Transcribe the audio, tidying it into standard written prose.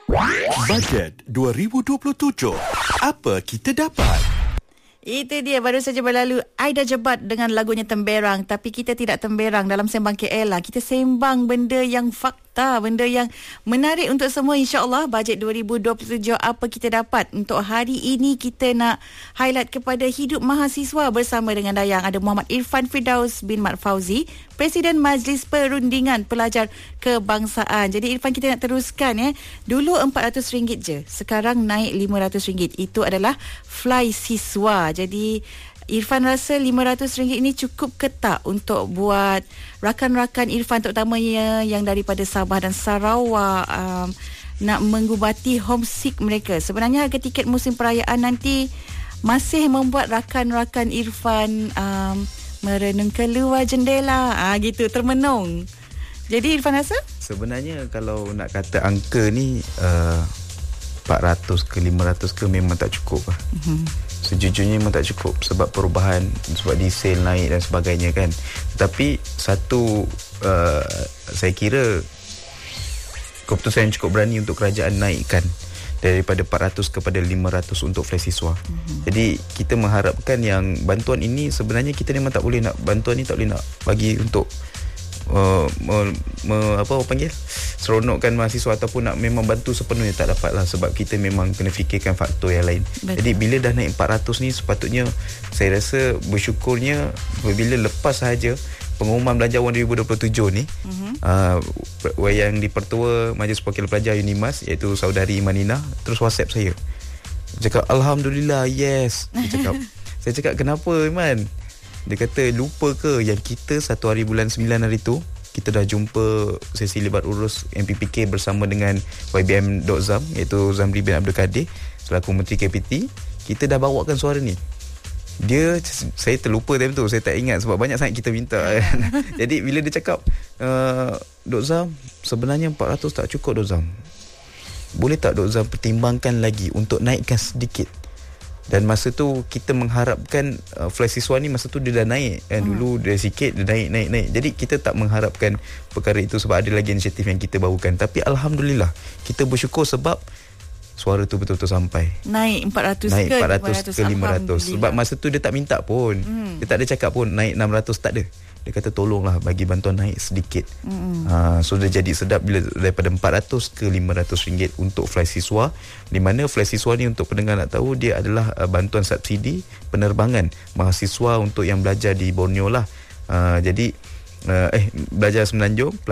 Bajet 2027. Apa kita dapat? Itu dia, baru saja berlalu Aida Jebat dengan lagunya Temberang. Tapi kita tidak temberang dalam Sembang KL lah. Kita sembang benda yang fakta, benda yang menarik untuk semua, insyaAllah. Bajet 2027, apa kita dapat? Untuk hari ini kita nak highlight kepada hidup mahasiswa bersama dengan Dayang. Ada Muhammad Irfan Firdaus bin Mat Fauzi, Presiden Majlis Perundingan Pelajar Kebangsaan. Jadi Irfan, kita nak teruskan ya. Dulu RM400 je, sekarang naik RM500. Itu adalah fly siswa. Jadi Irfan rasa RM500 ini cukup ke tak untuk buat rakan-rakan Irfan, terutamanya yang daripada Sabah dan Sarawak, nak mengubati homesick mereka. Sebenarnya harga tiket musim perayaan nanti masih membuat rakan-rakan Irfan merenung keluar jendela, gitu, termenung. Jadi Irfan rasa? Sebenarnya kalau nak kata angka ni 400 ke 500 ke memang tak cukup lah. Sejujurnya memang tak cukup sebab perubahan, sebab diesel naik dan sebagainya kan. Tetapi satu, saya kira keputusan yang cukup berani untuk kerajaan naikkan daripada 400 kepada 500 untuk fly siswa. Jadi kita mengharapkan yang bantuan ini, sebenarnya kita memang tak boleh nak, bantuan ni tak boleh nak bagi untuk seronokkan mahasiswa ataupun nak memang bantu sepenuhnya, tak dapat lah, sebab kita memang kena fikirkan faktor yang lain. Betul. Jadi bila dah naik 400 ni, sepatutnya saya rasa bersyukurnya bila lepas sahaja pengumuman Belanjawan 2027 ni, yang dipertua Majlis Perwakilan Pelajar UNIMAS, iaitu saudari Imanina, terus WhatsApp saya. Dia cakap, Alhamdulillah, yes. Saya cakap, kenapa Iman? Dia kata, lupa ke yang kita 1 hari bulan 9 hari tu kita dah jumpa sesi libat urus MPPK bersama dengan YBM Dok Zam, iaitu Zamri bin Abdul Kadir selaku Menteri KPT. Kita dah bawakan suara ni. Saya terlupa time tu, saya tak ingat sebab banyak sangat kita minta. Jadi bila dia cakap, Dok Zam, sebenarnya 400 tak cukup Dok Zam, boleh tak Dok Zam pertimbangkan lagi untuk naikkan sedikit? Dan masa tu kita mengharapkan fly siswa ni masa tu dia dah naik kan. Dulu dia sikit, dia naik. Jadi kita tak mengharapkan perkara itu sebab ada lagi inisiatif yang kita bawakan. Tapi Alhamdulillah, kita bersyukur sebab suara tu betul-betul sampai. Naik 400 ke 500. Sebab masa tu dia tak minta pun. Dia tak ada cakap pun naik 600, tak ada. Dia kata tolonglah bagi bantuan naik sedikit. So dia jadi sedap bila daripada 400 ke 500 ringgit untuk fly siswa. Di mana fly siswa ni, untuk pendengar nak tahu, dia adalah bantuan subsidi penerbangan mahasiswa untuk yang belajar di Borneo lah. Jadi belajar Semenanjung,